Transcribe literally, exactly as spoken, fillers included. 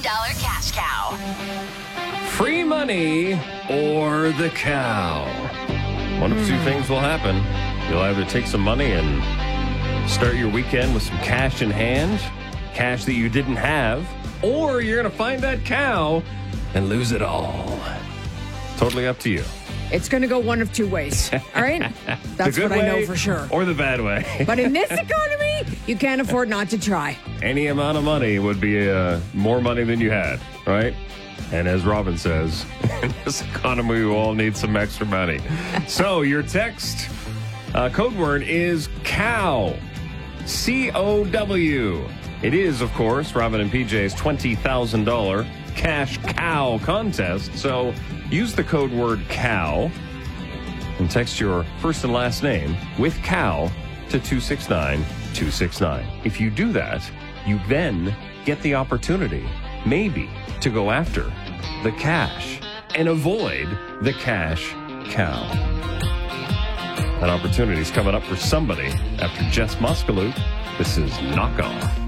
dollar cash cow. Free money or the cow. One of two things will happen. You'll either take some money and start your weekend with some cash in hand, cash that you didn't have, or you're going to find that cow and lose it all. Totally up to you. It's going to go one of two ways. All right? That's what I know for sure. Or the bad way. But in this economy, you can't afford not to try. Any amount of money would be uh, more money than you had, right? And as Robin says, in this economy, we all need some extra money. So your text uh, code word is cow. C O W. It is, of course, Robin and P J's twenty thousand dollars cash cow contest. So use the code word cow and text your first and last name with cow to two six nine two six nine. If you do that, you then get the opportunity, maybe, to go after the cash and avoid the cash cow. That opportunity is coming up for somebody after Jess Muscalute. This is Knock Off.